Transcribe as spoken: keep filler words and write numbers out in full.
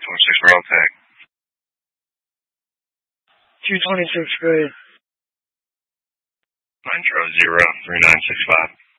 twenty-six rail tag. two twenty-six grade. Nitro zero three nine six five.